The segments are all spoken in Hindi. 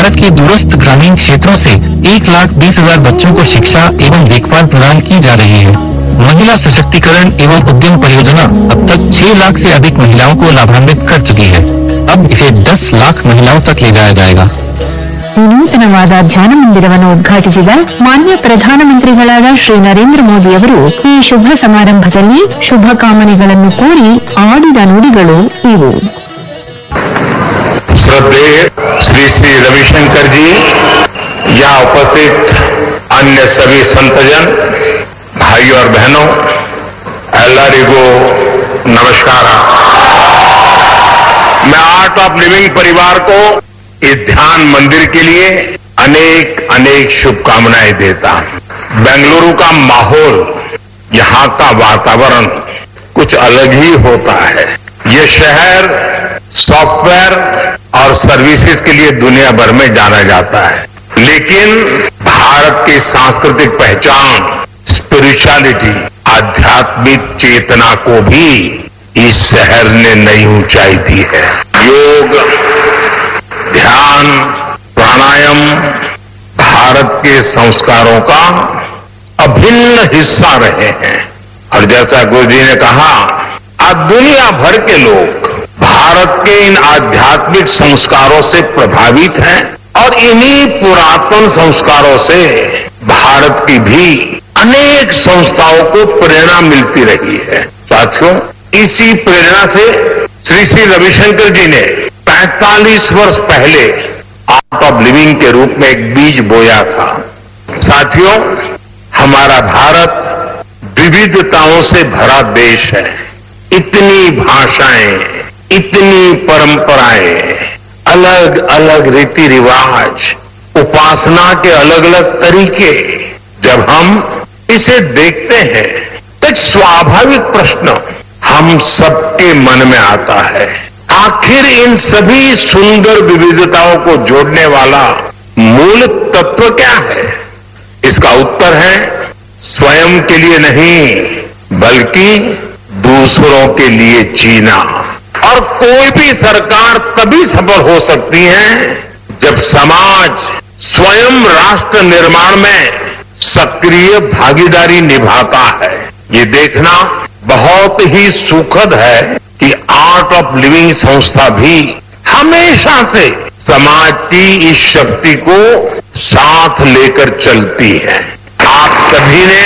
भारत के दूरस्थ ग्रामीण क्षेत्रों से 1,20,000 बच्चों को शिक्षा एवं देखभाल प्रदान की जा रही है। महिला सशक्तिकरण एवं उद्यम परियोजना अब तक 6 लाख से अधिक महिलाओं को लाभान्वित कर चुकी है। अब इसे 10 लाख महिलाओं तक ले जाया जाएगा। ನೂತನವಾದ ಧ್ಯಾನ ಮಂದಿರವನ್ನು ಉದ್ಘಾಟಿಸಿದ ಮಾನ್ಯ ಪ್ರಧಾನಮಂತ್ರಿಗಳಾದ ಶ್ರೀ ನರೇಂದ್ರ ಮೋದಿ ಅವರು ಈ ಶುಭ ಸಮಾರಂಭದಲ್ಲಿ ಶುಭಕಾಮನೆಗಳನ್ನು ಕೋರಿ ಆಡಿದ ನುಡಿಗಳು ಇವು. श्रद्धेय श्री श्री रविशंकर जी, यहाँ उपस्थित अन्य सभी संतजन, भाइयों और बहनों, ಎಲ್ಲರಿಗೂ नमस्कार। मैं आर्ट ऑफ लिविंग परिवार को इस ध्यान मंदिर के लिए अनेक अनेक शुभकामनाएं देता हूं। बेंगलुरु का माहौल, यहाँ का वातावरण कुछ अलग ही होता है। ये शहर सॉफ्टवेयर और सर्विसेज के लिए दुनिया भर में जाना जाता है, लेकिन भारत की सांस्कृतिक पहचान, स्पिरिचुअलिटी, आध्यात्मिक चेतना को भी इस शहर ने नई ऊंचाई दी है। योग, ध्यान, प्राणायाम भारत के संस्कारों का अभिन्न हिस्सा रहे हैं। और जैसा गुरु जी ने कहा, आज दुनिया भर के लोग भारत के इन आध्यात्मिक संस्कारों से प्रभावित हैं और इन्हीं पुरातन संस्कारों से भारत की भी अनेक संस्थाओं को प्रेरणा मिलती रही है। साथियों, इसी प्रेरणा से श्री श्री रविशंकर जी ने 45 वर्ष पहले आर्ट ऑफ लिविंग के रूप में एक बीज बोया था। साथियों, हमारा भारत विविधताओं से भरा देश है। इतनी भाषाएं, इतनी परंपराएं, अलग अलग रीति रिवाज, उपासना के अलग अलग तरीके, जब हम इसे देखते हैं तो एक स्वाभाविक प्रश्न हम सबके मन में आता है, आखिर इन सभी सुंदर विविधताओं को जोड़ने वाला मूल तत्व क्या है? इसका उत्तर है स्वयं के लिए नहीं, बल्कि दूसरों के लिए जीना। और कोई भी सरकार तभी सफल हो सकती है जब समाज स्वयं राष्ट्र निर्माण में सक्रिय भागीदारी निभाता है। ये देखना बहुत ही सुखद है कि आर्ट ऑफ लिविंग संस्था भी हमेशा से समाज की इस शक्ति को साथ लेकर चलती है। आप सभी ने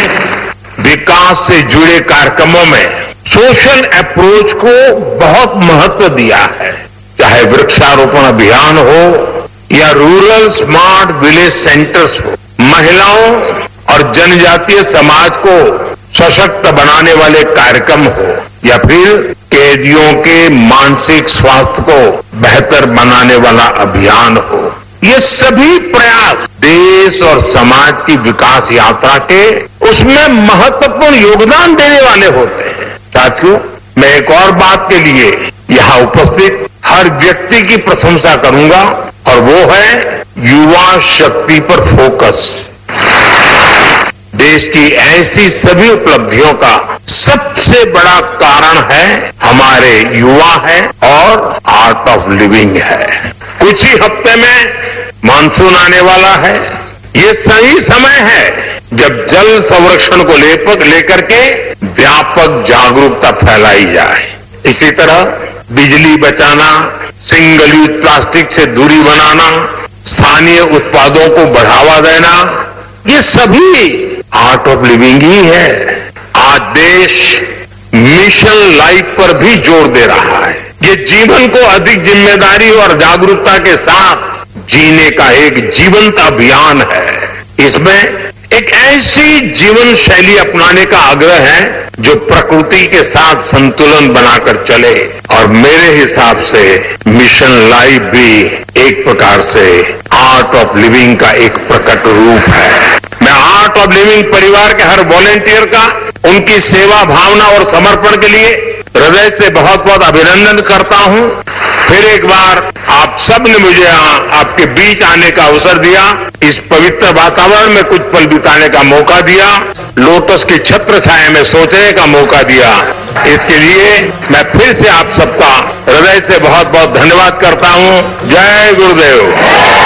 विकास से जुड़े कार्यक्रमों में सोशल अप्रोच को बहुत महत्व दिया है, चाहे वृक्षारोपण अभियान हो या रूरल स्मार्ट विलेज सेंटर्स हो, महिलाओं और जनजातीय समाज को सशक्त बनाने वाले कार्यक्रम हो, या फिर कैदियों के मानसिक स्वास्थ्य को बेहतर बनाने वाला अभियान हो। ये सभी प्रयास देश और समाज की विकास यात्रा के उसमें महत्वपूर्ण योगदान देने वाले होते हैं। साथियों, मैं एक और बात के लिए यहाँ उपस्थित हर व्यक्ति की प्रशंसा करूंगा, और वो है युवा शक्ति पर फोकस। देश की ऐसी सभी उपलब्धियों का सबसे बड़ा कारण है हमारे युवा है और आर्ट ऑफ लिविंग है। कुछ ही हफ्ते में मानसून आने वाला है। ये सही समय है जब जल संरक्षण को लेकर के व्यापक जागरूकता फैलाई जाए। इसी तरह बिजली बचाना, सिंगल यूज प्लास्टिक से दूरी बनाना, स्थानीय उत्पादों को बढ़ावा देना, ये सभी आर्ट ऑफ लिविंग ही है। आज देश मिशन लाइफ पर भी जोर दे रहा है। ये जीवन को अधिक जिम्मेदारी और जागरूकता के साथ जीने का एक जीवंत अभियान है। इसमें एक ऐसी जीवन शैली अपनाने का आग्रह है जो प्रकृति के साथ संतुलन बनाकर चले, और मेरे हिसाब से मिशन लाइफ भी एक प्रकार से आर्ट ऑफ लिविंग का एक प्रकट रूप है। मैं आर्ट ऑफ लिविंग परिवार के हर वॉलेंटियर का उनकी सेवा भावना और समर्पण के लिए हृदय से बहुत बहुत अभिनंदन करता हूं। फिर एक बार आप सब ने मुझे आपके बीच आने का अवसर दिया, इस पवित्र वातावरण में कुछ पल बिताने का मौका दिया, लोटस की छत्र छाया में सोचने का मौका दिया। इसके लिए मैं फिर से आप सबका हृदय से बहुत बहुत धन्यवाद करता हूं। जय गुरुदेव।